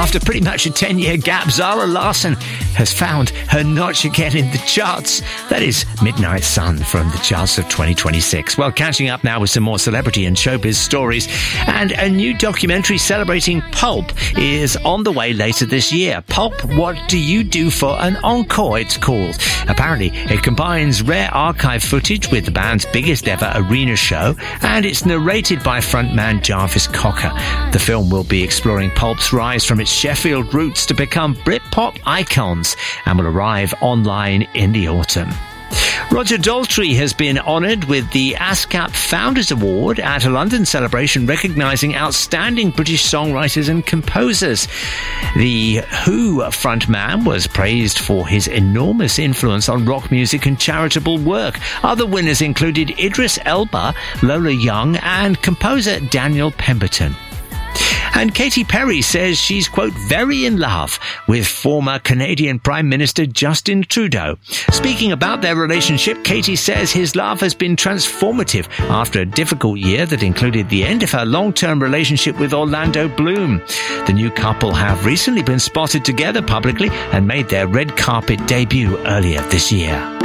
After pretty much a 10-year gap, Zara Larsson has found her notch again in the charts. That is Midnight Sun from the charts of 2026. Well, catching up now with some more celebrity and showbiz stories. And a new documentary celebrating Pulp is on the way later this year. Pulp, What Do You Do for an Encore, it's called. Apparently, it combines rare archive footage with the band's biggest ever arena show, and it's narrated by frontman Jarvis Cocker. The film will be exploring Pulp's rise from its Sheffield roots to become Britpop icons and will arrive online in the autumn. Roger Daltrey has been honoured with the ASCAP Founders Award at a London celebration recognising outstanding British songwriters and composers. The Who frontman was praised for his enormous influence on rock music and charitable work. Other winners included Idris Elba, Lola Young and composer Daniel Pemberton. And Katy Perry says she's, quote, very in love with former Canadian Prime Minister Justin Trudeau. Speaking about their relationship, Katy says his love has been transformative after a difficult year that included the end of her long-term relationship with Orlando Bloom. The new couple have recently been spotted together publicly and made their red carpet debut earlier this year.